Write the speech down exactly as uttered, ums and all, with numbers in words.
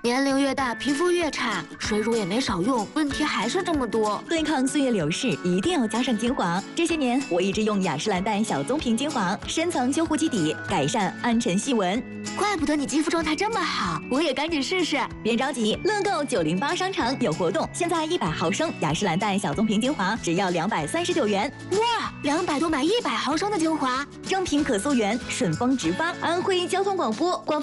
年龄越大，皮肤越差，水乳也没少用，问题还是这么多。 对抗岁月流逝，一定要加上精华。这些年，我一直用雅诗兰黛小棕瓶精华，深层修护基底，改善暗沉细纹。 怪不得你肌肤状态这么好，我也赶紧试试。 别着急，乐购九零八商城有活动，现在一百毫升雅诗兰黛小棕瓶精华只要两百三十九元。 哇，两百多买一百毫升的精华， 正品可溯源，顺丰直发。安徽交通广播官方。